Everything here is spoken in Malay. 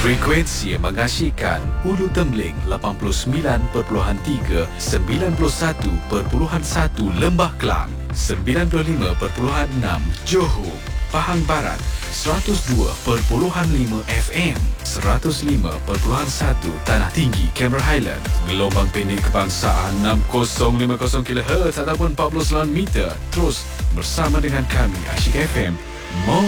Frekuensi yang mengasyikkan Ulu Tembeling 89.3, 91.1 Lembah Kelang, 95.6 Johor, Pahang Barat, 102.5 FM, 105.1 Tanah Tinggi, Cameron Highland, gelombang pendek kebangsaan 6050 kHz ataupun 49 meter. Terus bersama dengan kami Asyik FM.